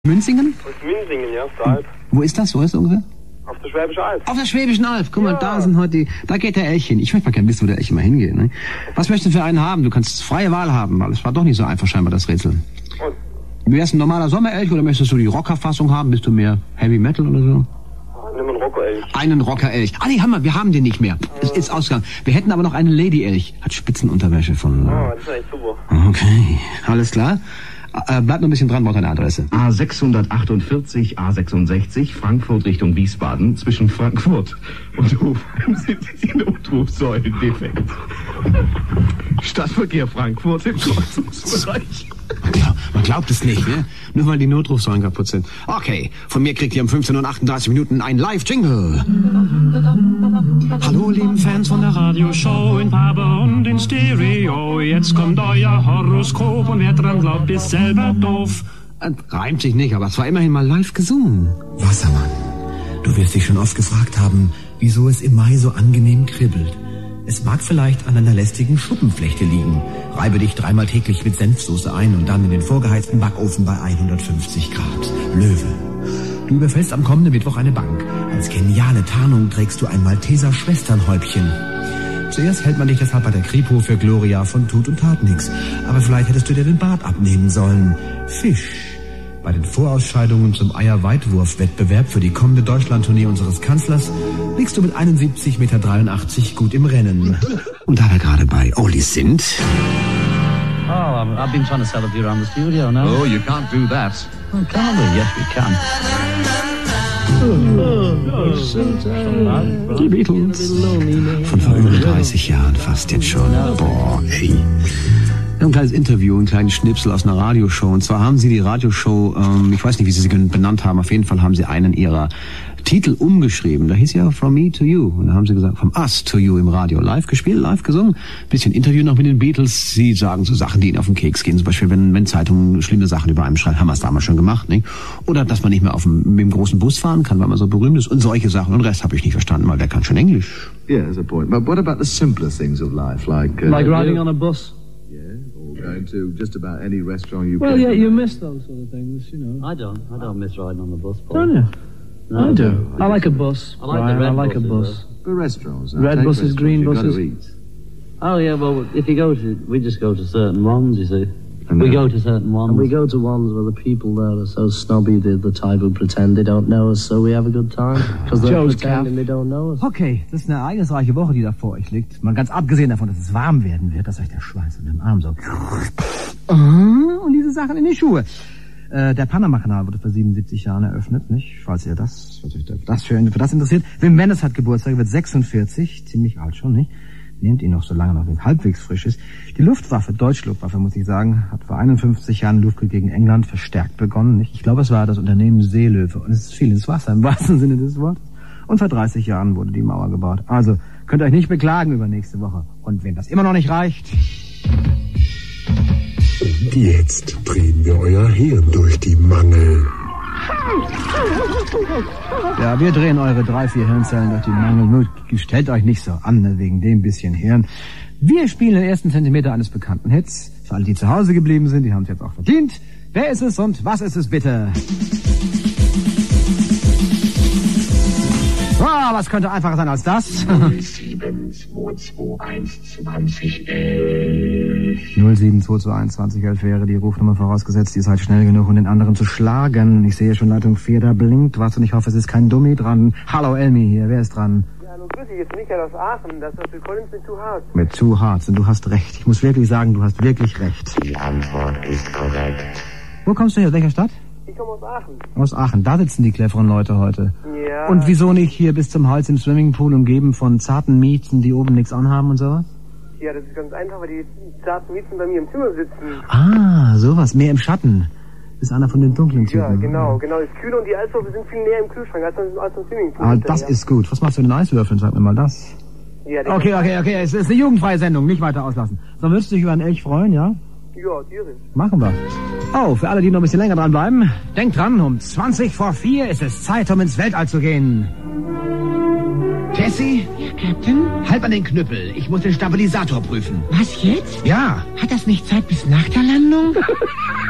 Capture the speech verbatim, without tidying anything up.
Münzingen? Aus Münzingen, ja, auf der Alp. Wo ist das? Wo ist das ungefähr? Auf der Schwäbischen Alb. Auf der Schwäbischen Alb. Guck mal, Ja. da sind heute die, da geht der Elch hin. Ich möchte mal gerne wissen, wo der Elch immer hingeht. Ne? Was möchtest du für einen haben? Du kannst freie Wahl haben, weil es war doch nicht so einfach scheinbar, das Rätsel. Und? Wärst du ein normaler Sommerelch oder möchtest du die Rocker-Fassung haben? Bist du mehr Heavy Metal oder so? Nimm einen Rocker-Elch. Einen Rocker-Elch. Ah, nee, haben wir, wir haben den nicht mehr. Es ist ausgegangen. Wir hätten aber noch einen Lady-Elch. Hat Spitzenunterwäsche von... Ah, das ist eigentlich super. Okay, alles klar. Äh, bleib noch ein bisschen dran, braucht deine Adresse. A sechshundertachtundvierzig, A sechsundsechzig, Frankfurt Richtung Wiesbaden. Zwischen Frankfurt und Hofheim sind die Notrufsäulen defekt. Stadtverkehr Frankfurt im Kreuzungsbereich. Ja, man glaubt es nicht, ne? Nur weil die Notrufsäulen kaputt sind. Okay, von mir kriegt ihr um fünfzehn Uhr achtunddreißig Minuten ein Live-Jingle. Hallo, lieben Fans von der Radioshow in Farbe und in Stereo. Jetzt kommt euer Horoskop und wer dran glaubt, ist selber doof. Äh, reimt sich nicht, aber es war immerhin mal live gesungen. Wassermann, du wirst dich schon oft gefragt haben, wieso es im Mai so angenehm kribbelt. Es mag vielleicht an einer lästigen Schuppenflechte liegen. Reibe dich dreimal täglich mit Senfsoße ein und dann in den vorgeheizten Backofen bei hundertfünfzig Grad. Löwe. Du überfällst am kommenden Mittwoch eine Bank. Als geniale Tarnung trägst du ein Malteser Schwesternhäubchen. Zuerst hält man dich deshalb bei der Kripo für Gloria von Tut und Tat nix. Aber vielleicht hättest du dir den Bart abnehmen sollen. Fisch. Bei den Vorausscheidungen zum Eierweitwurf-Wettbewerb für die kommende Deutschlandtournee unseres Kanzlers liegst du mit einundsiebzig Komma dreiundachtzig Meter gut im Rennen. Und da wir gerade bei Oldies sind... Oh, I've, I've been trying to sell a beer around the studio now. Oh, you can't do that. Oh, can we? Yes, we can. Die Beatles. Von vor über dreißig Jahren fast jetzt schon. Boah, ey. Wir haben ein kleines Interview, einen kleinen Schnipsel aus einer Radioshow. Und zwar haben sie die Radioshow, ähm, ich weiß nicht, wie sie sie benannt haben, auf jeden Fall haben sie einen ihrer Titel umgeschrieben. Da hieß ja From Me to You. Und da haben sie gesagt, From Us to You im Radio. Live gespielt, live gesungen. Bisschen Interview noch mit den Beatles. Sie sagen so Sachen, die ihnen auf den Keks gehen. Zum Beispiel, wenn, wenn Zeitungen schlimme Sachen über einem schreiben, haben wir es damals schon gemacht. Nicht? Oder dass man nicht mehr auf dem, mit dem großen Bus fahren kann, weil man so berühmt ist. Und solche Sachen. Und den Rest habe ich nicht verstanden, weil wer kann schon Englisch? Yeah, there's a point. But what about the simpler things of life, like... Uh, Like riding on a bus. going to just about any restaurant you Well, can. yeah, you miss those sort of things, you know. I don't. I don't miss riding on the bus, Paul. Don't you? No. I do. I like a bus. I like the Brian, red I like a buses, bus. For restaurants. now, Red take buses, restaurants, green you've got buses. to eat. Oh, yeah, well, if you go to... We just go to certain ones, you see. And We then- go to certain ones. And we go to ones where the people there are so snobby, they're the type who pretend they don't know us, so we have a good time. Because they're Joe's pretending calf. they don't know us. Okay, das ist eine ereignisreiche Woche, die da vor euch liegt. Mal ganz abgesehen davon, dass es warm werden wird, dass euch der Schweiß in dem Arm so... Und diese Sachen in die Schuhe. Äh, der Panama-Kanal wurde vor siebenundsiebzig Jahren eröffnet, nicht? Falls ihr das, falls euch das für, für das interessiert. Wim Wenders hat Geburtstag, wird sechsundvierzig, ziemlich alt schon, nicht? Nehmt ihn noch so lange noch, wenn es halbwegs frisch ist. Die Luftwaffe, Deutsche Luftwaffe, muss ich sagen, hat vor einundfünfzig Jahren Luftkrieg gegen England verstärkt begonnen, nicht? Ich glaube, es war das Unternehmen Seelöwe. Und es ist viel ins Wasser, im wahrsten Sinne des Wortes. Und vor dreißig Jahren wurde die Mauer gebaut. Also, könnt ihr euch nicht beklagen über nächste Woche. Und wenn das immer noch nicht reicht... Und jetzt drehen wir euer Hirn durch die Mangel. Ja, wir drehen eure drei, vier Hirnzellen durch die Mangel. Nur stellt euch nicht so an, ne, wegen dem bisschen Hirn. Wir spielen den ersten Zentimeter eines bekannten Hits. Für alle, die zu Hause geblieben sind, die haben es jetzt auch verdient. Wer ist es und was ist es bitte? Ah, was könnte einfacher sein als das? null sieben zwei zwei eins zwanzig elf. null sieben zwei zwei eins zwanzig elf wäre die Rufnummer vorausgesetzt. Ihr seid schnell genug, um den anderen zu schlagen. Ich sehe schon Leitung vier, da blinkt was und ich hoffe, es ist kein Dummi dran. Hallo Elmi hier, wer ist dran? Ja, hallo, grüß dich, jetzt Michael aus Aachen. Das ist Phil Collins mit Too Hard. Mit Too Hard. Und du hast recht. Ich muss wirklich sagen, du hast wirklich recht. Die Antwort ist korrekt. Wo kommst du her? Aus welcher Stadt? Ich komme aus Aachen. Aus Aachen. Da sitzen die cleveren Leute heute. Ja. Und wieso nicht hier bis zum Hals im Swimmingpool umgeben von zarten Mieten, die oben nichts anhaben und sowas? Ja, das ist ganz einfach, weil die zarten Mieten bei mir im Zimmer sitzen. Ah, sowas. Mehr im Schatten. Ist einer von den dunklen Typen. Ja, genau, genau. Das Kühle und die Eiswürfel sind viel näher im Kühlschrank als, als im Swimmingpool. Ah, das ja. ist gut. Was machst du mit den Eiswürfeln? Sag mir mal das. Ja, der Okay, okay, okay. Es ist eine jugendfreie Sendung. Nicht weiter auslassen. So, würdest du dich über einen Elch freuen, ja? Ja, tierisch. Machen wir. Oh, für alle, die noch ein bisschen länger dranbleiben, denkt dran, um zwanzig vor vier ist es Zeit, um ins Weltall zu gehen. Tessie? Ja, Captain? Halt an den Knüppel. Ich muss den Stabilisator prüfen. Was jetzt? Ja. Hat das nicht Zeit bis nach der Landung?